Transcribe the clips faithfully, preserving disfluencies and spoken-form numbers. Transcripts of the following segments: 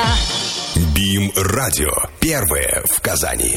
утра. БИМ-радио. Первое в Казани.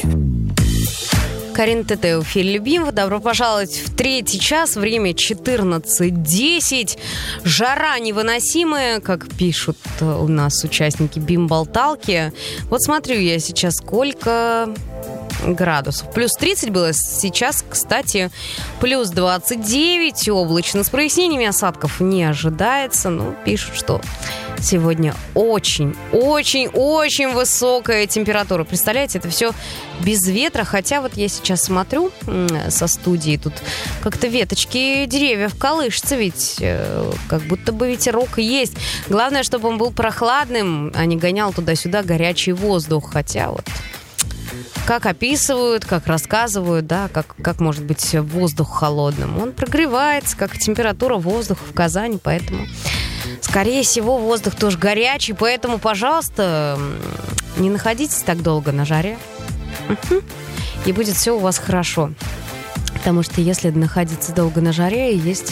Карина Тетеу, Филь Любимов. Добро пожаловать в третий час. Время четырнадцать десять. Жара невыносимая, как пишут у нас участники БИМ-болталки. Вот смотрю я сейчас, сколько градусов. Плюс тридцать было. Сейчас, кстати, плюс двадцать девять. Облачно с прояснениями, осадков не ожидается. Ну, пишут, что сегодня очень, очень, очень высокая температура. Представляете, это все без ветра. Хотя вот я сейчас смотрю со студии, тут как-то веточки деревьев колышутся, ведь как будто бы ветерок есть. Главное, чтобы он был прохладным, а не гонял туда-сюда горячий воздух. Хотя вот как описывают, как рассказывают, да, как, как может быть воздух холодным. Он прогревается, как температура воздуха в Казани, поэтому, скорее всего, воздух тоже горячий, поэтому, пожалуйста, не находитесь так долго на жаре, и будет все у вас хорошо. Потому что если находиться долго на жаре, есть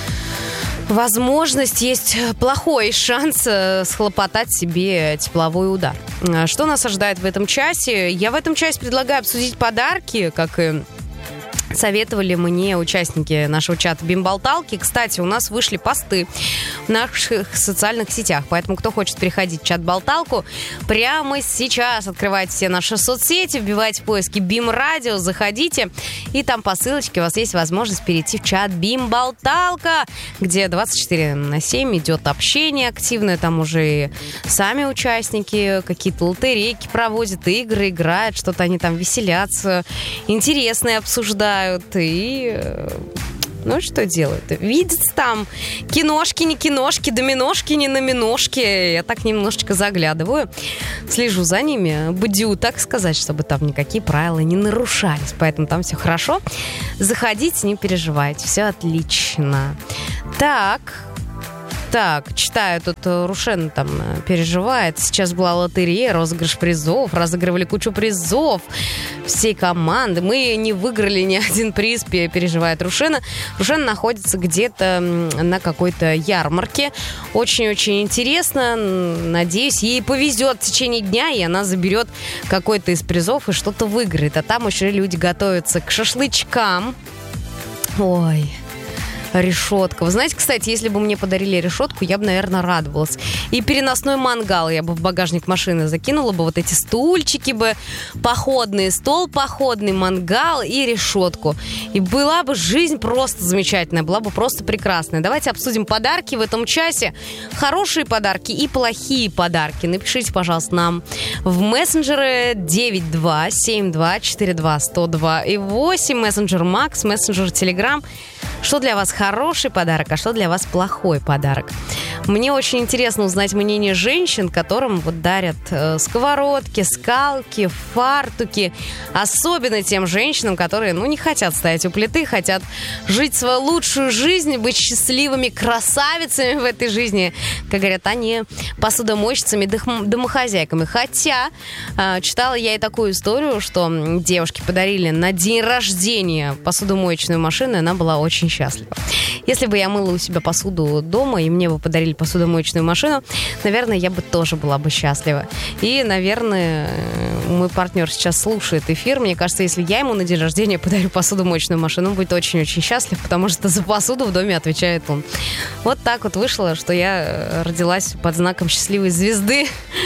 возможность, есть плохой шанс схлопотать себе тепловой удар. Что нас ожидает в этом часе? Я в этом часе предлагаю обсудить подарки, как и советовали мне участники нашего чата БИМ-болталки. Кстати, у нас вышли посты в наших социальных сетях, поэтому кто хочет переходить в чат-болталку, прямо сейчас открывайте все наши соцсети, вбивайте в поиски БИМ-радио, заходите, и там по ссылочке у вас есть возможность перейти в чат БИМ-болталка, где двадцать четыре на семь идет общение активное, там уже и сами участники какие-то лотерейки проводят, игры играют, что-то они там веселятся, интересное обсуждают. И, ну, что делают? Видят там киношки, не киношки, доминошки, не номиношки. Я так немножечко заглядываю, слежу за ними, бдю, так сказать, чтобы там никакие правила не нарушались. Поэтому там все хорошо. Заходите, не переживайте, все отлично. Так... Так, читаю, тут Рушен там переживает. Сейчас была лотерея, розыгрыш призов. Разыгрывали кучу призов всей команды. Мы не выиграли ни один приз, переживает Рушена. Рушен находится где-то на какой-то ярмарке. Очень-очень интересно. Надеюсь, ей повезет в течение дня, и она заберет какой-то из призов и что-то выиграет. А там еще люди готовятся к шашлычкам. Ой... Решетка. Вы знаете, кстати, если бы мне подарили решетку, я бы, наверное, радовалась. И переносной мангал я бы в багажник машины закинула бы, вот эти стульчики бы походные, стол походный, мангал и решетку. И была бы жизнь просто замечательная, была бы просто прекрасная. Давайте обсудим подарки в этом часе. Хорошие подарки и плохие подарки. Напишите, пожалуйста, нам в мессенджеры девять два семь два четыре два сто два и восемь, мессенджер Макс, мессенджер Телеграм. Что для вас хороший подарок, а что для вас плохой подарок? Мне очень интересно узнать мнение женщин, которым вот дарят э, сковородки, скалки, фартуки. Особенно тем женщинам, которые, ну, не хотят стоять у плиты, хотят жить свою лучшую жизнь, быть счастливыми красавицами в этой жизни. Как говорят, они посудомойщицами, домохозяйками. Хотя э, читала я и такую историю, что девушке подарили на день рождения посудомоечную машину, и она была очень счастлива. Если бы я мыла у себя посуду дома, и мне бы подарили посудомоечную машину, наверное, я бы тоже была бы счастлива. И, наверное, мой партнер сейчас слушает эфир. Мне кажется, если я ему на день рождения подарю посудомоечную машину, он будет очень-очень счастлив, потому что за посуду в доме отвечает он. Вот так вот вышло, что я родилась под знаком счастливой звезды,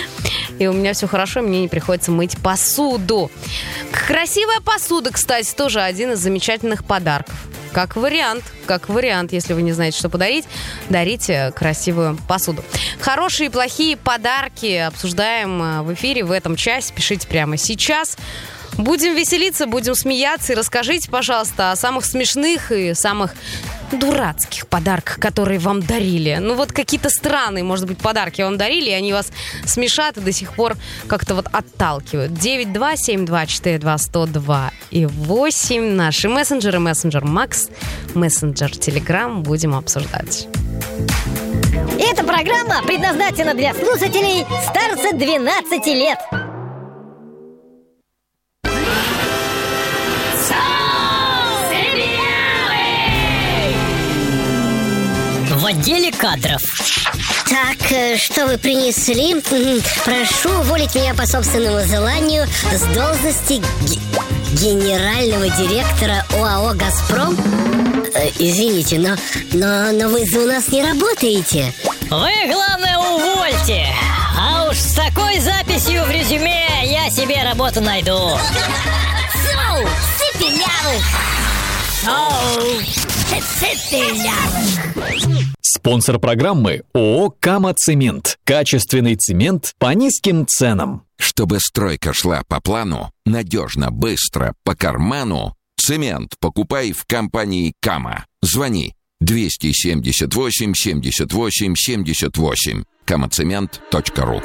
и у меня все хорошо, и мне не приходится мыть посуду. Красивая посуда, кстати, тоже один из замечательных подарков. Как вариант, как вариант, если вы не знаете, что подарить, дарите красивую посуду. Хорошие и плохие подарки обсуждаем в эфире в этом часе. Пишите прямо сейчас. Будем веселиться, будем смеяться. И расскажите, пожалуйста, о самых смешных и самых дурацких подарках, которые вам дарили. Ну вот какие-то странные, может быть, подарки вам дарили, и они вас смешат и до сих пор как-то вот отталкивают. девять два семь два четыре два сто два и восемь. Наши мессенджеры, мессенджер Макс, мессенджер Телеграм. Будем обсуждать. Эта программа предназначена для слушателей старше двенадцати лет. отделе кадров. Так, э, что вы принесли? Прошу уволить меня по собственному желанию с должности ге- генерального директора ОАО «Газпром». Э, извините, но, но, но вы же у нас не работаете. Вы, главное, увольте. А уж с такой записью в резюме я себе работу найду. Соу, цепелявых! Оу. Цепелявых! Спонсор программы ООО «Кама-Цемент». Качественный цемент по низким ценам. Чтобы стройка шла по плану, надежно, быстро, по карману, цемент покупай в компании «Кама». Звони двести семьдесят восемь семьдесят восемь семьдесят восемь. камацемент точка ру